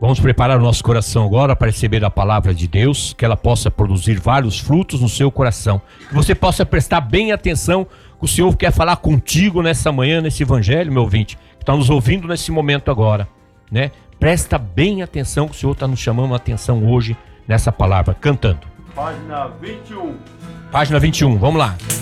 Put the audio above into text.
Vamos preparar o nosso coração agora para receber a palavra de Deus, que ela possa produzir vários frutos no seu coração. Que você possa prestar bem atenção, que o Senhor quer falar contigo nessa manhã, nesse evangelho, meu ouvinte, que está nos ouvindo nesse momento agora, né? Presta bem atenção, que o Senhor está nos chamando a atenção hoje nessa palavra, cantando. Página 21. Página 21, vamos lá.